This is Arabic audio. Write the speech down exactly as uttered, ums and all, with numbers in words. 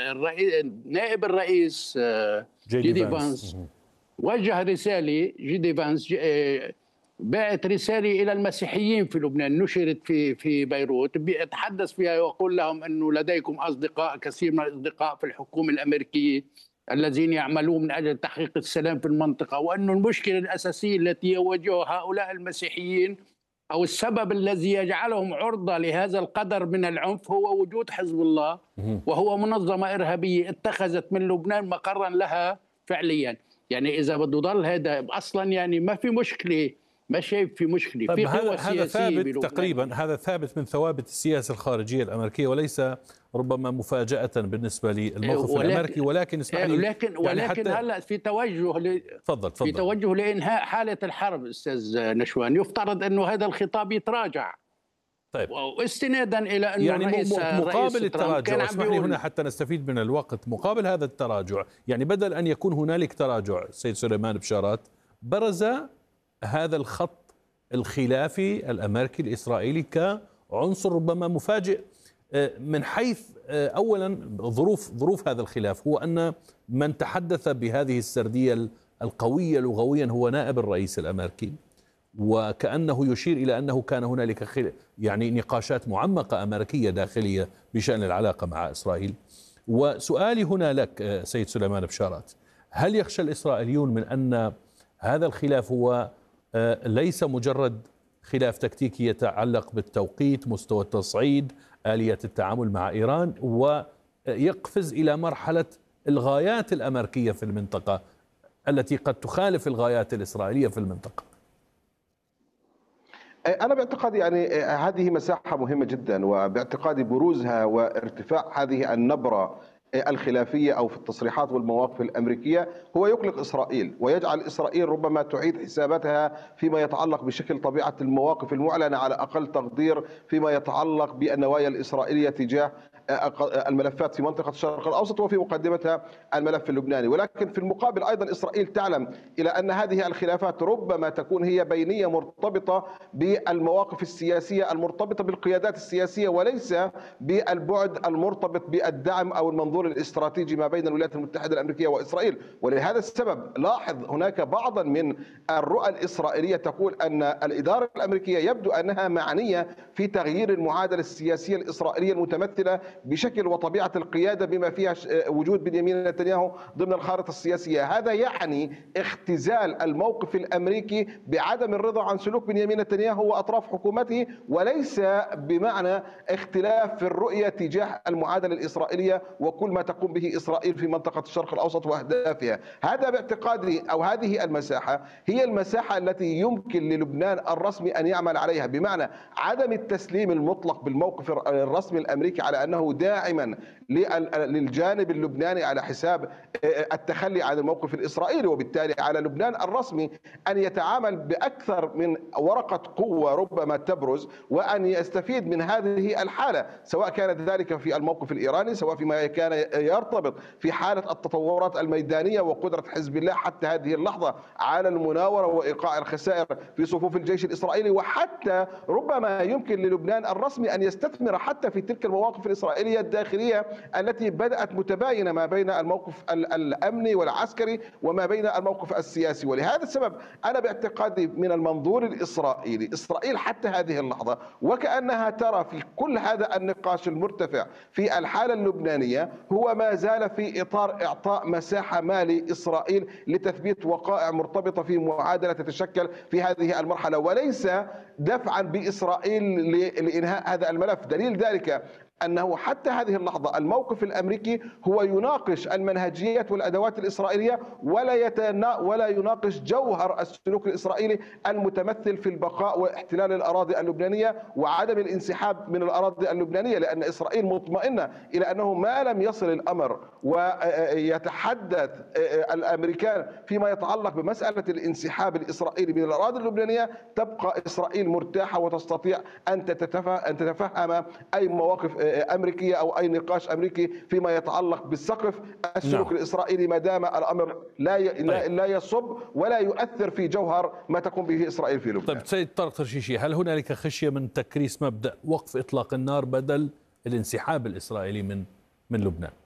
الرئيس نائب الرئيس جي دي فانس وجه رسالة، جي دي فانس بعت رسالة إلى المسيحيين في لبنان نشرت في في بيروت، بيتحدث فيها ويقول لهم أنه لديكم أصدقاء، كثير من الأصدقاء في الحكومة الأمريكية الذين يعملون من أجل تحقيق السلام في المنطقة، وأن المشكلة الأساسية التي يواجهها هؤلاء المسيحيين أو السبب الذي يجعلهم عرضة لهذا القدر من العنف هو وجود حزب الله، وهو منظمة إرهابية اتخذت من لبنان مقرا لها فعليا. يعني إذا بده ضل هذا أصلا يعني ما في مشكلة، ما شايف في مشكلة. طيب في هذا قوة هذا ثابت بلبنان. تقريبا، هذا ثابت من ثوابت السياسة الخارجية الأمريكية، وليس ربما مفاجأة بالنسبة للموقف ولكن الأمريكي. ولكن اسمح لي ولكن يعني ولكن حتى هلا في توجه ل... تفضل تفضل في توجه لإنهاء حالة الحرب أستاذ نشوان، يفترض أنه هذا الخطاب يتراجع. طيب واستنادا إلى أنه يعني الرئيس مقابل التراجع، اسمح لي هنا حتى نستفيد من الوقت، مقابل هذا التراجع يعني بدل أن يكون هنالك تراجع سيد سليمان بشارات، برز هذا الخط الخلافي الأمريكي الإسرائيلي كعنصر ربما مفاجئ من حيث أولا ظروف ظروف هذا الخلاف، هو أن من تحدث بهذه السردية القوية لغويا هو نائب الرئيس الأمريكي، وكأنه يشير إلى أنه كان هنالك يعني نقاشات معمقة أمريكية داخلية بشأن العلاقة مع إسرائيل. وسؤالي هنا لك سيد سليمان بشارات، هل يخشى الإسرائيليون من أن هذا الخلاف هو ليس مجرد خلاف تكتيكي يتعلق بالتوقيت، مستوى التصعيد، آلية التعامل مع إيران، ويقفز إلى مرحلة الغايات الأمريكية في المنطقة التي قد تخالف الغايات الإسرائيلية في المنطقة؟ أنا باعتقادي يعني هذه مساحة مهمة جدا، وباعتقادي بروزها وارتفاع هذه النبرة الخلافية أو في التصريحات والمواقف الأمريكية هو يقلق إسرائيل ويجعل إسرائيل ربما تعيد حساباتها فيما يتعلق بشكل طبيعة المواقف المعلنة على أقل تقدير فيما يتعلق بالنوايا الإسرائيلية تجاه الملفات في منطقة الشرق الأوسط وفي مقدمتها الملف اللبناني. ولكن في المقابل أيضا إسرائيل تعلم إلى أن هذه الخلافات ربما تكون هي بينية مرتبطة بالمواقف السياسية المرتبطة بالقيادات السياسية، وليس بالبعد المرتبط بالدعم أو المنظور الاستراتيجي ما بين الولايات المتحدة الأمريكية وإسرائيل. ولهذا السبب لاحظ هناك بعضا من الرؤى الإسرائيلية تقول أن الإدارة الأمريكية يبدو أنها معنية في تغيير المعادلة السياسية الإسرائيلية المتمثلة بشكل وطبيعة القيادة بما فيها وجود بنيامين نتنياهو ضمن الخارطة السياسية. هذا يعني اختزال الموقف الأمريكي بعدم الرضا عن سلوك بنيامين نتنياهو وأطراف حكومته، وليس بمعنى اختلاف في الرؤية تجاه المعادلة الإسرائيلية وكل ما تقوم به إسرائيل في منطقة الشرق الأوسط وأهدافها. هذا باعتقادي أو هذه المساحة هي المساحة التي يمكن للبنان الرسمي أن يعمل عليها، بمعنى عدم التسليم المطلق بالموقف الرسمي الأمريكي على أنه داعما للجانب اللبناني على حساب التخلي عن الموقف الإسرائيلي، وبالتالي على لبنان الرسمي أن يتعامل بأكثر من ورقة قوة ربما تبرز وأن يستفيد من هذه الحالة، سواء كانت ذلك في الموقف الإيراني، سواء فيما كان يرتبط في حالة التطورات الميدانية وقدرة حزب الله حتى هذه اللحظة على المناورة وإيقاع الخسائر في صفوف الجيش الإسرائيلي، وحتى ربما يمكن للبنان الرسمي أن يستثمر حتى في تلك المواقف الإسرائيلية الداخلية التي بدأت متباينة ما بين الموقف الأمني والعسكري وما بين الموقف السياسي. ولهذا السبب أنا باعتقادي من المنظور الإسرائيلي، إسرائيل حتى هذه اللحظة وكأنها ترى في كل هذا النقاش المرتفع في الحالة اللبنانية هو ما زال في إطار إعطاء مساحة ما لإسرائيل لتثبيت وقائع مرتبطة في معادلة تتشكل في هذه المرحلة، وليس دفعا بإسرائيل لإنهاء هذا الملف. دليل ذلك أنه حتى هذه اللحظة الموقف الأمريكي هو يناقش المنهجيات والأدوات الإسرائيلية ولا يتنا ولا يناقش جوهر السلوك الإسرائيلي المتمثل في البقاء واحتلال الأراضي اللبنانية وعدم الانسحاب من الأراضي اللبنانية، لأن إسرائيل مطمئنة إلى أنه ما لم يصل الأمر ويتحدث الأمريكان فيما يتعلق بمسألة الانسحاب الإسرائيلي من الأراضي اللبنانية، تبقى إسرائيل مرتاحة وتستطيع أن تتفهم أي مواقف أمريكية أو أي نقاش أمريكي فيما يتعلق بالسقف السلوك نعم. الإسرائيلي ما دام الأمر لا ي... طيب. لا يصب ولا يؤثر في جوهر ما تقوم به إسرائيل في لبنان. طيب سيد طارق ترشيشي، هل هنالك خشية من تكريس مبدأ وقف إطلاق النار بدل الانسحاب الإسرائيلي من من لبنان؟